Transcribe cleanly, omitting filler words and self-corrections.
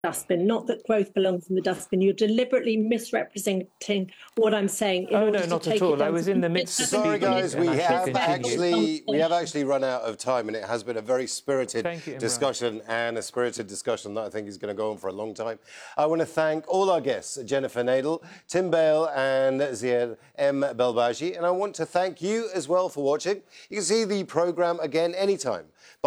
dustbin, not that growth belongs in the dustbin. You're deliberately misrepresenting what I'm saying. Oh, no, not at all. I was in the midst of Sorry, guys, we have continue. actually run out of time, and it has been a very spirited you, discussion, and a spirited discussion that I think is going to go on for a long time. I want to thank all our guests, Jennifer Nadel, Tim Bale and Ziad M. Belbaji, and I want to thank you as well for watching. You can see the programme again anytime